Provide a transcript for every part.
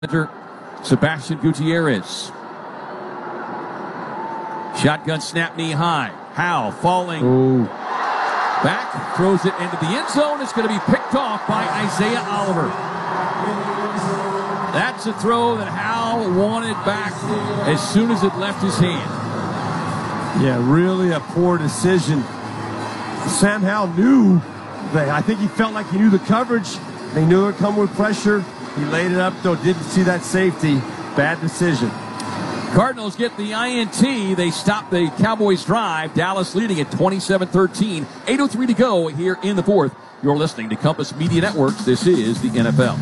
Sebastian Gutierrez. Shotgun snap, knee high. Howell falling back, throws it into the end zone. It's going to be picked off by Isaiah Oliver. That's a throw that Howell wanted back as soon as it left his hand. Yeah, really a poor decision. Sam Howell knew that. I think he felt like he knew the coverage. They knew it would come with pressure. He laid it up, though, didn't see that safety. Bad decision. Cardinals get the INT. They stop the Cowboys drive. Dallas leading at 27-13. 8:03 to go here in the fourth. You're listening to Compass Media Networks. This is the NFL.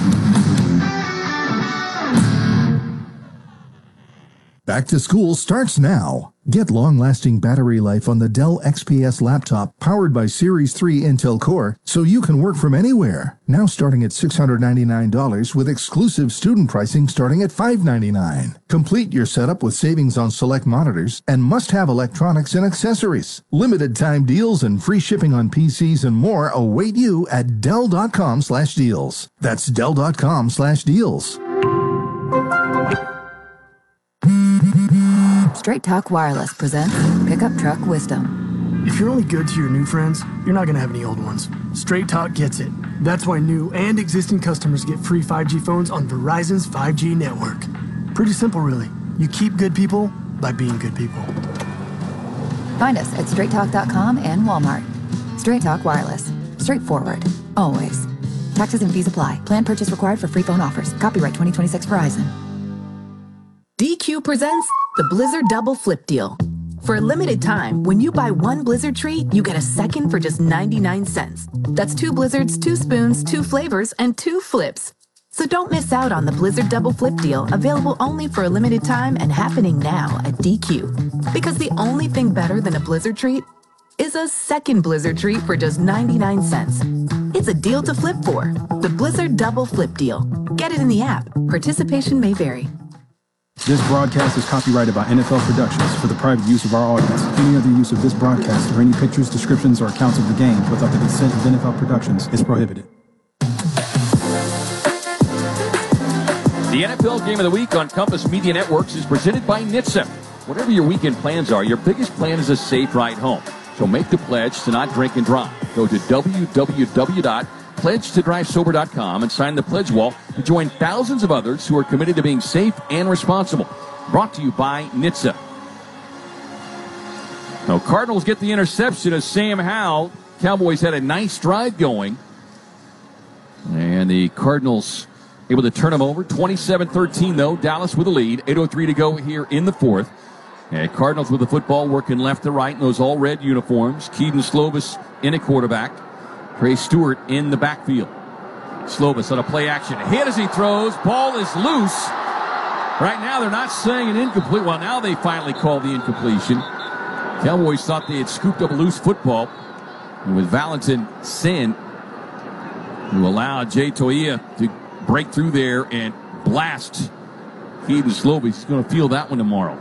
Back to school starts now. Get long-lasting battery life on the Dell XPS laptop powered by Series 3 Intel Core so you can work from anywhere. Now starting at $699 with exclusive student pricing starting at $599. Complete your setup with savings on select monitors and must-have electronics and accessories. Limited time deals and free shipping on PCs and more await you at Dell.com/deals. That's Dell.com/deals. Straight Talk Wireless presents Pickup Truck Wisdom. If you're only good to your new friends, you're not going to have any old ones. Straight Talk gets it. That's why new and existing customers get free 5G phones on Verizon's 5G network. Pretty simple, really. You keep good people by being good people. Find us at straighttalk.com and Walmart. Straight Talk Wireless. Straightforward. Always. Taxes and fees apply. Plan purchase required for free phone offers. Copyright 2026 Verizon. DQ presents the Blizzard Double Flip Deal. For a limited time, when you buy one Blizzard treat, you get a second for just 99 cents. That's 2 Blizzards, 2 spoons, 2 flavors, and 2 flips. So don't miss out on the Blizzard Double Flip Deal, available only for a limited time and happening now at DQ. Because the only thing better than a Blizzard treat is a second Blizzard treat for just 99 cents. It's a deal to flip for. The Blizzard Double Flip Deal. Get it in the app. Participation may vary. This broadcast is copyrighted by NFL Productions for the private use of our audience. Any other use of this broadcast or any pictures, descriptions, or accounts of the game without the consent of NFL Productions is prohibited. The NFL Game of the Week on Compass Media Networks is presented by NHTSA. Whatever your weekend plans are, your biggest plan is a safe ride home. So make the pledge to not drink and drive. Go to www.pledgetodrivesober.com and sign the pledge wall to join thousands of others who are committed to being safe and responsible. Brought to you by NHTSA. Now, Cardinals get the interception of Sam Howell. Cowboys had a nice drive going. And the Cardinals able to turn them over. 27-13, though. Dallas with a lead. 8:03 to go here in the fourth. And Cardinals with the football working left to right in those all-red uniforms. Kedon Slovis in a quarterback. Trey Stewart in the backfield. Slovis on a play action. Hit as he throws. Ball is loose. Right now they're not saying an incomplete. Well, now they finally call the incompletion. Cowboys thought they had scooped up a loose football. And with Valentin Sin, who allowed Jay Toia to break through there and blast Kedon Slovis. He's going to feel that one tomorrow.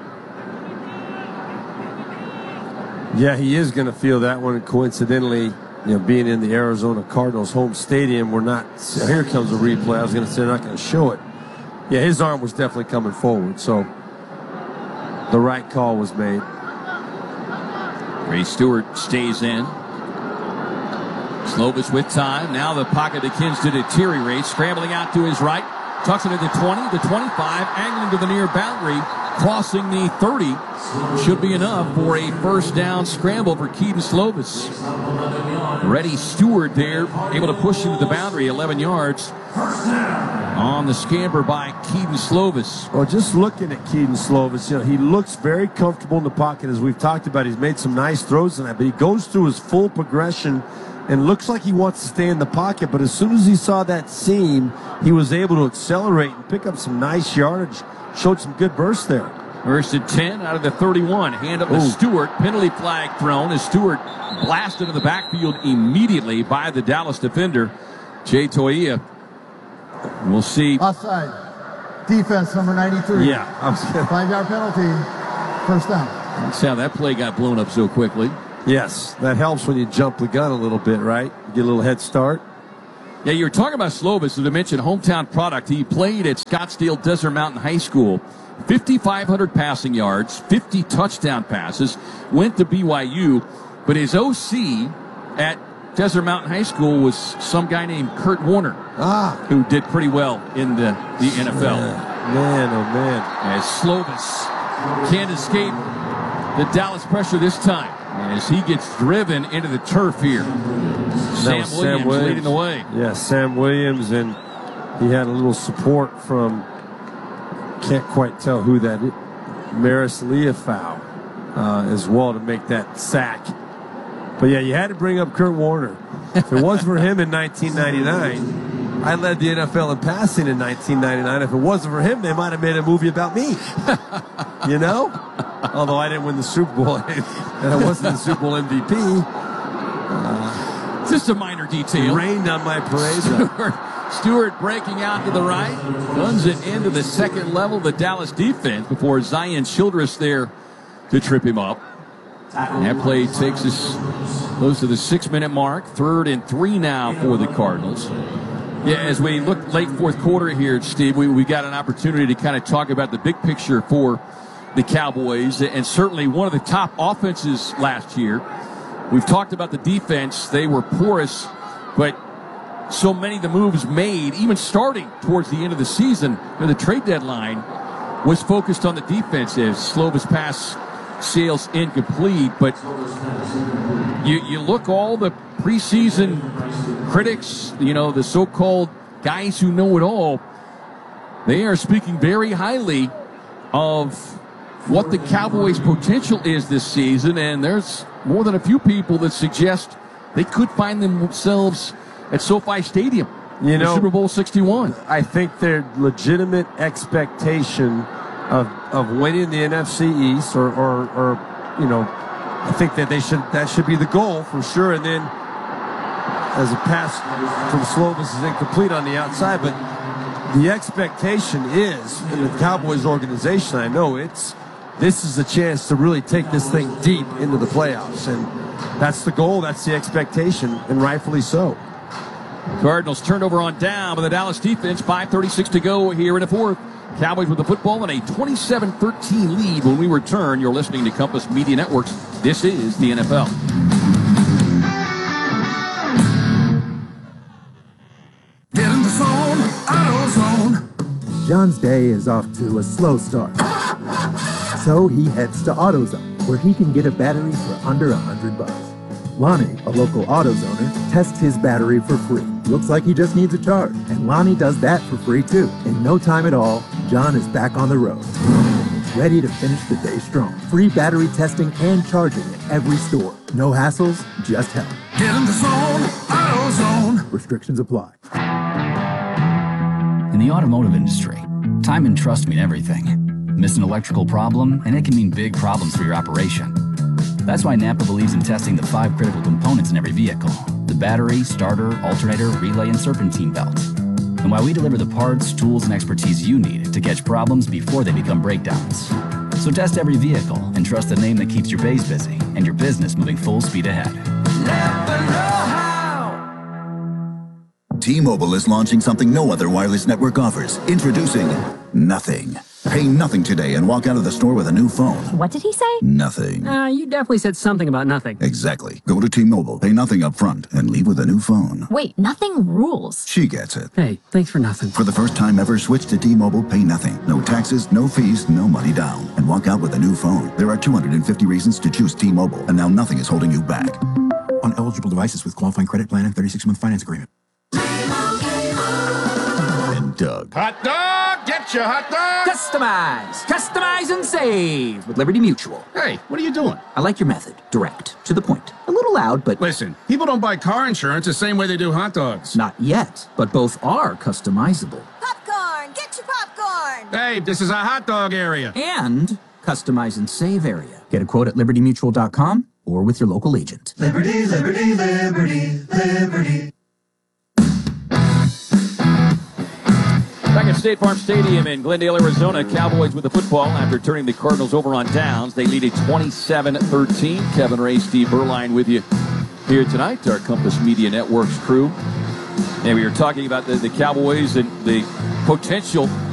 Yeah, he is going to feel that one. Coincidentally, being in the Arizona Cardinals home stadium, we're not. Here comes a replay. I was going to say they're not going to show it. Yeah, his arm was definitely coming forward, so the right call was made. Trey Stewart stays in. Slovis with time. Now the pocket begins to deteriorate. Scrambling out to his right. Tucks it at the 20, the 25, angling to the near boundary. Crossing the 30. Should be enough for a first down scramble for Kedon Slovis. Reddy Stewart there, able to push him to the boundary, 11 yards. On the scamper by Kedon Slovis. Well, just looking at Kedon Slovis, he looks very comfortable in the pocket, as we've talked about. He's made some nice throws in that, but he goes through his full progression and looks like he wants to stay in the pocket. But as soon as he saw that seam, he was able to accelerate and pick up some nice yardage. Showed some good burst there. First and 10 out of the 31. Hand up to Stewart. Penalty flag thrown as Stewart blasted in the backfield immediately by the Dallas defender, Jay Toia. We'll see. Offside. Defense number 93. Yeah. 5-yard penalty. First down. That's how that play got blown up so quickly. Yes, that helps when you jump the gun a little bit, right? Get a little head start. Yeah, you were talking about Slovis, as I mentioned, hometown product. He played at Scottsdale Desert Mountain High School. 5,500 passing yards, 50 touchdown passes, went to BYU, but his OC at Desert Mountain High School was some guy named Kurt Warner, who did pretty well in the NFL. Man, oh man. As Slovis can't escape the Dallas pressure this time, as he gets driven into the turf here. Sam Williams leading the way. Yeah, Sam Williams, and he had a little support from, can't quite tell who that is, Maris Leafau as well to make that sack. But yeah, you had to bring up Kurt Warner. If it wasn't for him in 1999, I led the NFL in passing in 1999. If it wasn't for him, they might have made a movie about me. You know? Although I didn't win the Super Bowl, and I wasn't the Super Bowl MVP. Just a minor detail. Rained on my parade. Stewart breaking out to the right, runs it into the second level of the Dallas defense before Zion Childress there to trip him up. And that play takes us close to the 6-minute mark. 3rd and 3 now for the Cardinals. Yeah, as we look late fourth quarter here, Steve, we got an opportunity to kind of talk about the big picture for the Cowboys, and certainly one of the top offenses last year. We've talked about the defense. They were porous, but so many of the moves made, even starting towards the end of the season, the trade deadline was focused on the defense as Slovis pass sails incomplete. But you look all the preseason critics, the so-called guys who know it all, they are speaking very highly of what the Cowboys' potential is this season, and there's more than a few people that suggest they could find themselves at SoFi Stadium in Super Bowl 61. I think their legitimate expectation of winning the NFC East, or I think that that should be the goal for sure. And then, as a pass from Slovis is incomplete on the outside, but the expectation is in the Cowboys organization, I know this is a chance to really take this thing deep into the playoffs, and that's the goal, that's the expectation, and rightfully so. Cardinals turned over on down by the Dallas defense. 5:36 to go here in the fourth. Cowboys with the football and a 27-13 lead when we return. You're listening to Compass Media Networks. This is the NFL. Get in the zone, AutoZone. John's day is off to a slow start. So he heads to AutoZone, where he can get a battery for under $100. Lonnie, a local AutoZoner, tests his battery for free. Looks like he just needs a charge, and Lonnie does that for free too. In no time at all, John is back on the road, ready to finish the day strong. Free battery testing and charging at every store. No hassles, just help. Get in the zone, AutoZone. Restrictions apply. In the automotive industry, time and trust mean everything. Miss an electrical problem, and it can mean big problems for your operation. That's why Napa believes in testing the 5 critical components in every vehicle: the battery, starter, alternator, relay, and serpentine belt. And why we deliver the parts, tools, and expertise you need to catch problems before they become breakdowns. So test every vehicle and trust the name that keeps your bays busy and your business moving full speed ahead. Napa know-how. T-Mobile is launching something no other wireless network offers. Introducing Nothing. Pay nothing today and walk out of the store with a new phone. What did he say? Nothing. You definitely said something about nothing. Exactly. Go to T-Mobile, pay nothing up front, and leave with a new phone. Wait, nothing rules. She gets it. Hey, thanks for nothing. For the first time ever, switch to T-Mobile, pay nothing. No taxes, no fees, no money down. And walk out with a new phone. There are 250 reasons to choose T-Mobile, and now nothing is holding you back. On eligible devices with qualifying credit plan and 36-month finance agreement. And Doug. Hot dog! Get your hot dog! Customize and save with Liberty Mutual. Hey, what are you doing? I like your method. Direct. To the point. A little loud, but... Listen, people don't buy car insurance the same way they do hot dogs. Not yet, but both are customizable. Popcorn! Get your popcorn! Hey, this is a hot dog area. And customize and save area. Get a quote at libertymutual.com or with your local agent. Liberty, liberty, liberty, liberty. Back at State Farm Stadium in Glendale, Arizona, Cowboys with the football after turning the Cardinals over on downs. They lead at 27-13. Kevin Ray, Steve Berline with you here tonight. Our Compass Media Networks crew And we were talking about the Cowboys and the potential